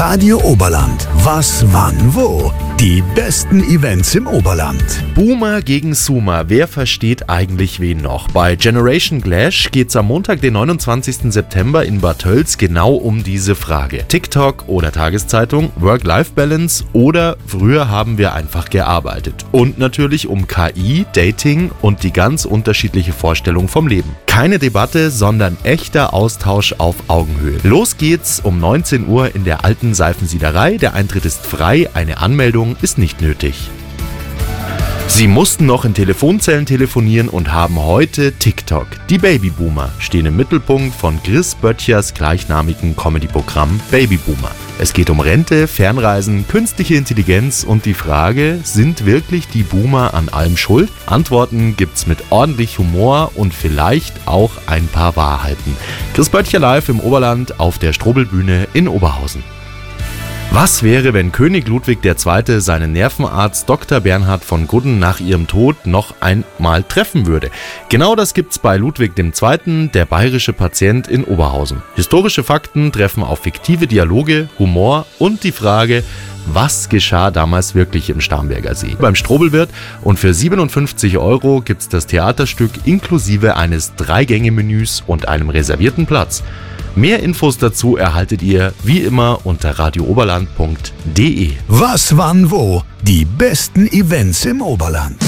Radio Oberland. Was, wann, wo? Die besten Events im Oberland. Boomer gegen Zoomer. Wer versteht eigentlich wen noch? Bei Generation Clash geht's am Montag, den 29. September in Bad Tölz genau um diese Frage. TikTok oder Tageszeitung, Work-Life-Balance oder früher haben wir einfach gearbeitet. Und natürlich um KI, Dating und die ganz unterschiedliche Vorstellung vom Leben. Keine Debatte, sondern echter Austausch auf Augenhöhe. Los geht's um 19 Uhr in der alten Seifensiederei. Der Eintritt ist frei, eine Anmeldung ist nicht nötig. Sie mussten noch in Telefonzellen telefonieren und haben heute TikTok. Die Babyboomer stehen im Mittelpunkt von Chris Böttchers gleichnamigen Comedy-Programm Babyboomer. Es geht um Rente, Fernreisen, künstliche Intelligenz und die Frage, sind wirklich die Boomer an allem schuld? Antworten gibt's mit ordentlich Humor und vielleicht auch ein paar Wahrheiten. Chris Böttcher live im Oberland auf der Strobelbühne in Oberhausen. Was wäre, wenn König Ludwig II. Seinen Nervenarzt Dr. Bernhard von Gudden nach ihrem Tod noch einmal treffen würde? Genau das gibt's bei Ludwig II., der bayerische Patient in Oberhausen. Historische Fakten treffen auf fiktive Dialoge, Humor und die Frage, was geschah damals wirklich im Starnberger See? Beim Strobelwirt und für 57 € gibt's das Theaterstück inklusive eines 3-Gänge-Menüs und einem reservierten Platz. Mehr Infos dazu erhaltet ihr wie immer unter radiooberland.de. Was, wann, wo? Die besten Events im Oberland.